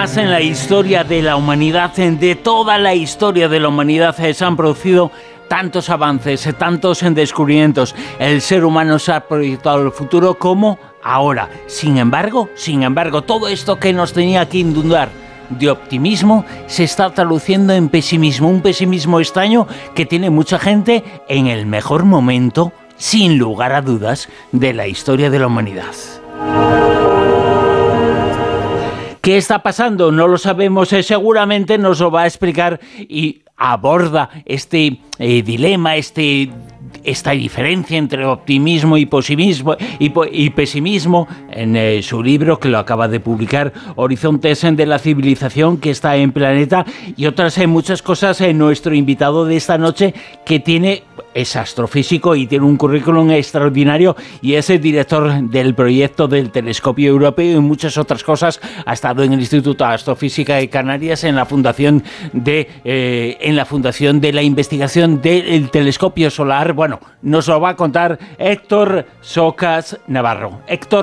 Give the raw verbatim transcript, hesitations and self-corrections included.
Jamás en la historia de la humanidad, de toda la historia de la humanidad, se han producido tantos avances, tantos descubrimientos. El ser humano se ha proyectado al futuro como ahora. Sin embargo, sin embargo, todo esto que nos tenía que inundar de optimismo se está traduciendo en pesimismo, un pesimismo extraño que tiene mucha gente en el mejor momento, sin lugar a dudas, de la historia de la humanidad. ¿Qué está pasando? No lo sabemos, eh, seguramente nos lo va a explicar y aborda este eh, dilema, este, esta diferencia entre optimismo y pesimismo, y, y pesimismo en eh, su libro que lo acaba de publicar, Horizontes de la Civilización que está en Planeta, y otras eh, muchas cosas en eh, nuestro invitado de esta noche, que tiene es astrofísico y tiene un currículum extraordinario y es el director del proyecto del Telescopio Europeo y muchas otras cosas. Ha estado en el Instituto de Astrofísica de Canarias, en la fundación de eh, en la fundación de la investigación del telescopio solar. Bueno, nos lo va a contar Héctor Socas Navarro. Héctor,